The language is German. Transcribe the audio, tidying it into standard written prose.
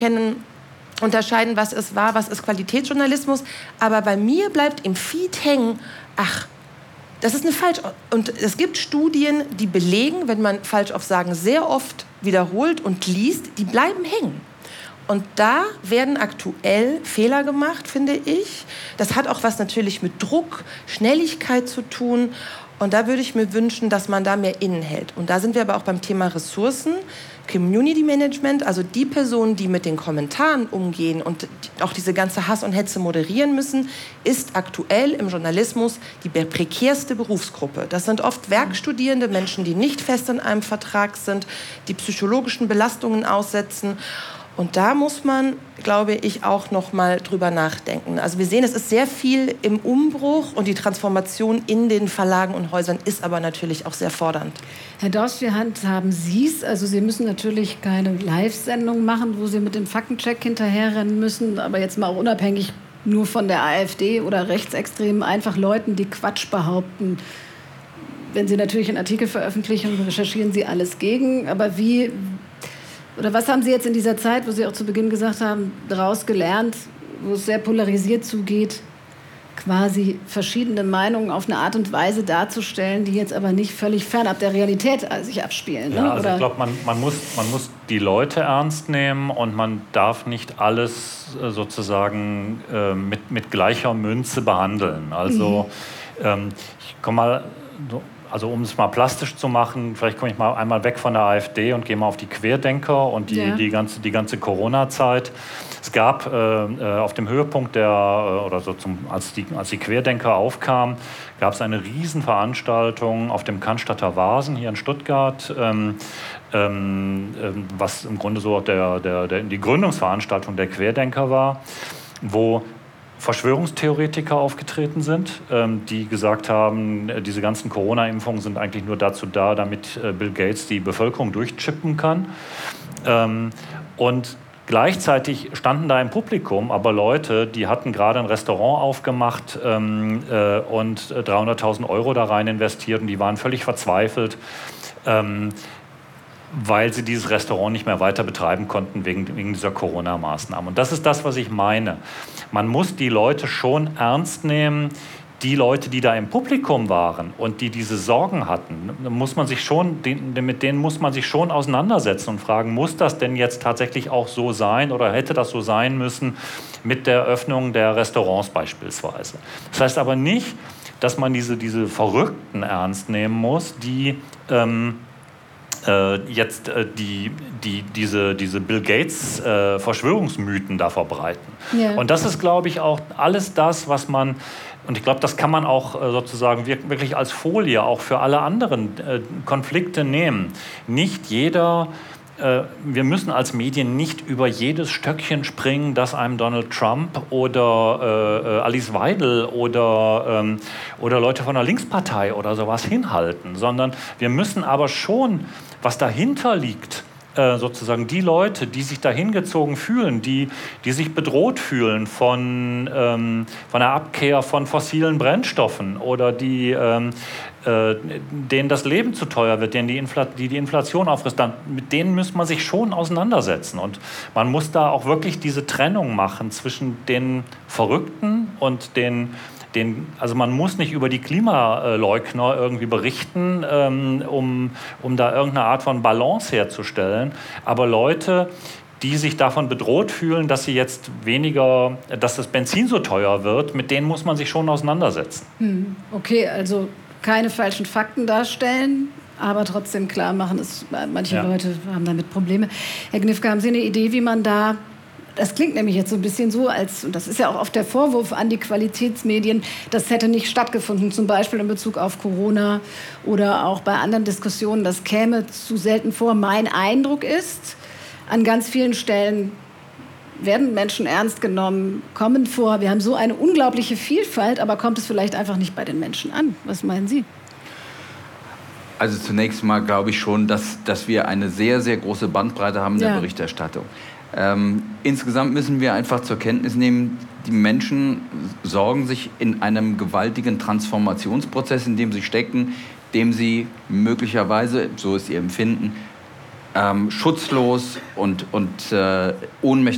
unterscheiden, was ist wahr, was ist Qualitätsjournalismus. Aber bei mir bleibt im Feed hängen, das ist eine falsch. Und es gibt Studien, die belegen, wenn man Falschaussagen sehr oft wiederholt und liest, die bleiben hängen. Und da werden aktuell Fehler gemacht, finde ich. Das hat auch was natürlich mit Druck, Schnelligkeit zu tun. Und da würde ich mir wünschen, dass man da mehr innehält. Und da sind wir aber auch beim Thema Ressourcen, Community Management, also die Personen, die mit den Kommentaren umgehen und auch diese ganze Hass und Hetze moderieren müssen, ist aktuell im Journalismus die prekärste Berufsgruppe. Das sind oft Werkstudierende, Menschen, die nicht fest in einem Vertrag sind, die psychologischen Belastungen aussetzen. Und da muss man, glaube ich, auch noch mal drüber nachdenken. Also wir sehen, es ist sehr viel im Umbruch und die Transformation in den Verlagen und Häusern ist aber natürlich auch sehr fordernd. Herr Dorst, wie handhaben Sie es? Also Sie müssen natürlich keine Live-Sendung machen, wo Sie mit dem Faktencheck hinterherrennen müssen, aber jetzt mal auch unabhängig nur von der AfD oder Rechtsextremen, einfach Leuten, die Quatsch behaupten. Wenn Sie natürlich einen Artikel veröffentlichen, recherchieren Sie alles gegen, aber oder was haben Sie jetzt in dieser Zeit, wo Sie auch zu Beginn gesagt haben, daraus gelernt, wo es sehr polarisiert zugeht, quasi verschiedene Meinungen auf eine Art und Weise darzustellen, die jetzt aber nicht völlig fernab der Realität sich abspielen? Ne? Ja, also ich glaube, man muss die Leute ernst nehmen und man darf nicht alles sozusagen mit gleicher Münze behandeln. Also ich komme mal... Also um es mal plastisch zu machen, vielleicht komme ich mal einmal weg von der AfD und gehe mal auf die Querdenker und die ganze Corona-Zeit. Es gab auf dem Höhepunkt als die Querdenker aufkamen, gab es eine Riesenveranstaltung auf dem Cannstatter Wasen hier in Stuttgart, was im Grunde so die Gründungsveranstaltung der Querdenker war, wo Verschwörungstheoretiker aufgetreten sind, die gesagt haben, diese ganzen Corona-Impfungen sind eigentlich nur dazu da, damit Bill Gates die Bevölkerung durchchippen kann. Und gleichzeitig standen da im Publikum aber Leute, die hatten gerade ein Restaurant aufgemacht und 300.000 Euro da rein investiert und die waren völlig verzweifelt, weil sie dieses Restaurant nicht mehr weiter betreiben konnten wegen dieser Corona-Maßnahmen. Und das ist das, was ich meine. Man muss die Leute schon ernst nehmen, die Leute, die da im Publikum waren und die diese Sorgen hatten, mit denen muss man sich schon auseinandersetzen und fragen, muss das denn jetzt tatsächlich auch so sein oder hätte das so sein müssen mit der Öffnung der Restaurants beispielsweise. Das heißt aber nicht, dass man diese Verrückten ernst nehmen muss, die diese Bill Gates Verschwörungsmythen da verbreiten. Yeah. Und das ist, glaube ich, auch alles das, was man, und ich glaube, das kann man auch sozusagen wirklich als Folie auch für alle anderen Konflikte nehmen. Nicht jeder, wir müssen als Medien nicht über jedes Stöckchen springen, das einem Donald Trump oder Alice Weidel oder Leute von der Linkspartei oder sowas hinhalten, sondern wir müssen aber schon, was dahinter liegt, sozusagen die Leute, die sich dahin gezogen fühlen, die sich bedroht fühlen von der Abkehr von fossilen Brennstoffen oder denen das Leben zu teuer wird, denen die Inflation auffrisst, mit denen muss man sich schon auseinandersetzen. Und man muss da auch wirklich diese Trennung machen zwischen den Verrückten und also man muss nicht über die Klimaleugner irgendwie berichten, um da irgendeine Art von Balance herzustellen. Aber Leute, die sich davon bedroht fühlen, dass dass das Benzin so teuer wird, mit denen muss man sich schon auseinandersetzen. Okay, also keine falschen Fakten darstellen, aber trotzdem klar machen, manche Leute haben damit Probleme. Herr Gnifke, haben Sie eine Idee, wie man da... Das klingt nämlich jetzt so ein bisschen so, und das ist ja auch oft der Vorwurf an die Qualitätsmedien, das hätte nicht stattgefunden, zum Beispiel in Bezug auf Corona oder auch bei anderen Diskussionen, das käme zu selten vor. Mein Eindruck ist, an ganz vielen Stellen werden Menschen ernst genommen, kommen vor. Wir haben so eine unglaubliche Vielfalt, aber kommt es vielleicht einfach nicht bei den Menschen an? Was meinen Sie? Also zunächst mal glaube ich schon, dass wir eine sehr, sehr große Bandbreite haben in der Berichterstattung. Insgesamt müssen wir einfach zur Kenntnis nehmen, die Menschen sorgen sich in einem gewaltigen Transformationsprozess, in dem sie stecken, dem sie möglicherweise, so ist ihr Empfinden, schutzlos und ohnmächtig